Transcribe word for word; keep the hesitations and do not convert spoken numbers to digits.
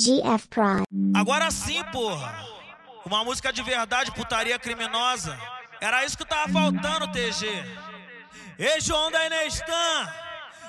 G F Prod. Agora sim, porra. Uma música de verdade, putaria criminosa. Era isso que tava faltando, T G. Ei, João da Inestan.